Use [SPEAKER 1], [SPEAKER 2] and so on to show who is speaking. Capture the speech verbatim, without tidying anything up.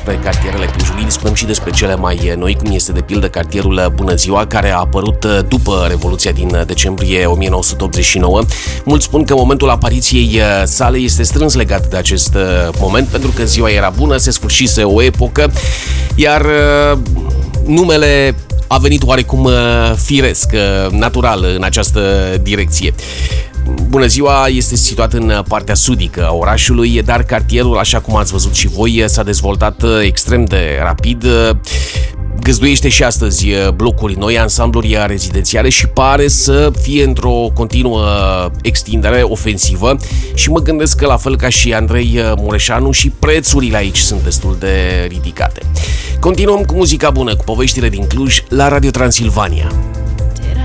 [SPEAKER 1] despre cartierele Clujului, discutăm și despre cele mai noi, cum este de pildă cartierul Bună Ziua, care a apărut după Revoluția din decembrie o mie nouă sute optzeci și nouă. Mulți spun că momentul apariției sale este strâns legat de acest moment, pentru că ziua era bună, se sfârșise o epocă, iar numele a venit oarecum firesc, natural în această direcție. Bună Ziua este situat în partea sudică a orașului, dar cartierul, așa cum ați văzut și voi, s-a dezvoltat extrem de rapid. Găzduiește și astăzi blocuri noi, ansambluri rezidențiale și pare să fie într-o continuă extindere ofensivă și mă gândesc că la fel ca și Andrei Mureșanu și prețurile aici sunt destul de ridicate. Continuăm cu muzica bună, cu poveștile din Cluj la Radio Transilvania.